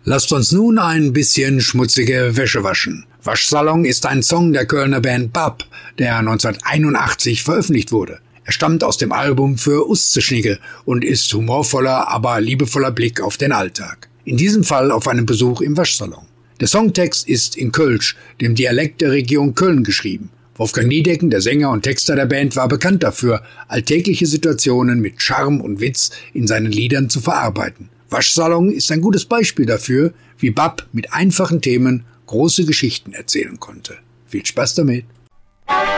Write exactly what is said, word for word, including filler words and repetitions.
Lasst uns nun ein bisschen schmutzige Wäsche waschen. Waschsalon ist ein Song der Kölner Band Bab, der neunzehnhunderteinundachtzig veröffentlicht wurde. Er stammt aus dem Album Für Usteschnigge und ist humorvoller, aber liebevoller Blick auf den Alltag. In diesem Fall auf einen Besuch im Waschsalon. Der Songtext ist in Kölsch, dem Dialekt der Region Köln, geschrieben. Wolfgang Niedecken, der Sänger und Texter der Band, war bekannt dafür, alltägliche Situationen mit Charme und Witz in seinen Liedern zu verarbeiten. Waschsalon ist ein gutes Beispiel dafür, wie Bab mit einfachen Themen große Geschichten erzählen konnte. Viel Spaß damit!